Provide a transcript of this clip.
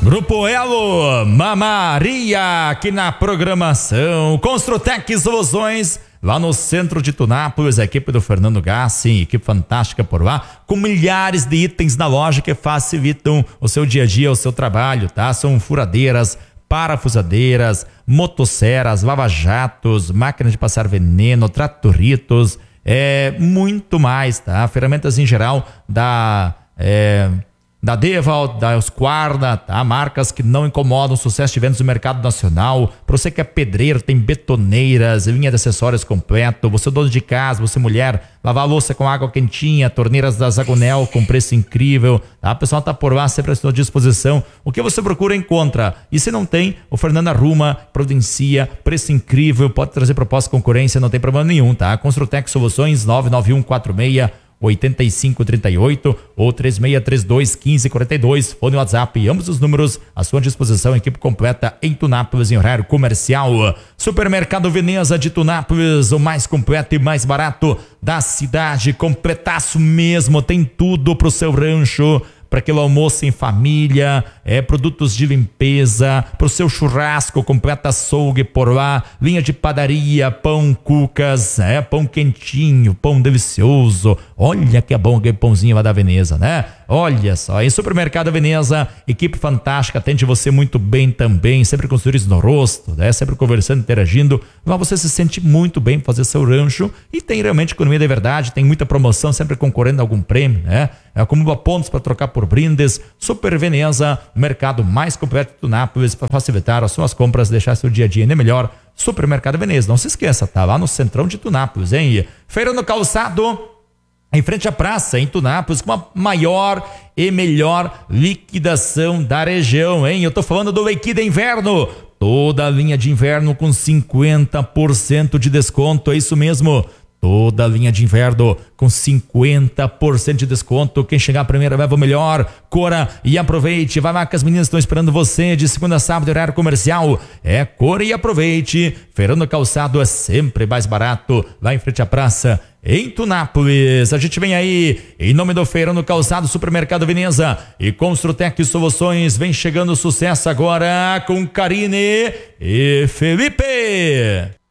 Grupo Elo, Mamaria, aqui na programação. Construtec Soluções, lá no centro de Tunápolis, a equipe do Fernando Gassi, equipe fantástica por lá, com milhares de itens na loja que facilitam o seu dia a dia, o seu trabalho, tá? São furadeiras, parafusadeiras, motosserras, lava-jatos, máquinas de passar veneno, tratoritos, muito mais, tá? Ferramentas em geral da Deval, da Husqvarna, tá? Marcas que não incomodam, sucesso de vendas no mercado nacional. Para você que é pedreiro, tem betoneiras, linha de acessórios completo. Você é dono de casa, você é mulher, lavar a louça com água quentinha, torneiras da Zagonel com preço incrível, tá? O pessoal tá por lá, sempre à sua disposição. O que você procura, encontra. E se não tem, o Fernando arruma, providencia, preço incrível, pode trazer proposta de concorrência, não tem problema nenhum, tá? Construtec Soluções, 99146-8538 ou 3632-1542, fone WhatsApp, ambos os números à sua disposição, equipe completa em Tunápolis em horário comercial. Supermercado Veneza de Tunápolis, o mais completo e mais barato da cidade, completaço mesmo, tem tudo pro seu rancho, para aquele almoço em família, produtos de limpeza, para o seu churrasco, completa açougue por lá, linha de padaria, pão, cucas, pão quentinho, pão delicioso. Olha que é bom aquele pãozinho lá da Veneza, né? Olha só, em Supermercado Veneza, equipe fantástica, atende você muito bem também, sempre com sorriso no rosto, né? Sempre conversando, interagindo. Lá você se sente muito bem fazer seu rancho e tem realmente economia de verdade, tem muita promoção, sempre concorrendo a algum prêmio, né? Acumula pontos para trocar por brindes. Super Veneza, mercado mais completo do Nápoles, para facilitar as suas compras, deixar seu dia a dia ainda melhor. Supermercado Veneza, não se esqueça, tá lá no centrão de Tunápolis, hein? Feira no Calçado, em frente à praça, em Tunápolis, com a maior e melhor liquidação da região, hein? Eu tô falando do Liquida Inverno. Toda a linha de inverno com 50% de desconto, é isso mesmo. Toda a linha de inverno com 50% de desconto. Quem chegar primeiro leva o melhor. Cora e aproveite. Vai lá que as meninas estão esperando você de segunda a sábado, horário comercial. Cora e aproveite. Feirão no Calçado é sempre mais barato. Lá em frente à praça, em Tunápolis. A gente vem aí em nome do Feirão no Calçado, Supermercado Veneza e Construtec Soluções. Vem chegando o sucesso agora com Karine e Felipe.